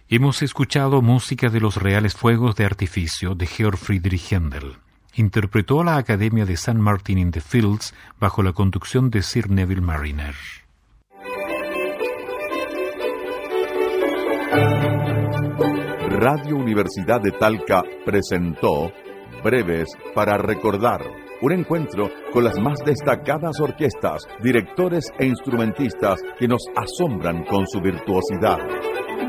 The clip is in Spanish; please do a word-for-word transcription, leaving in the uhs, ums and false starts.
Hemos escuchado música de los Reales Fuegos de Artificio de Georg Friedrich Händel. Interpretó a la Academia de San Martin in the Fields bajo la conducción de Sir Neville Marriner. Radio Universidad de Talca presentó Breves para Recordar, un encuentro con las más destacadas orquestas, directores e instrumentistas que nos asombran con su virtuosidad.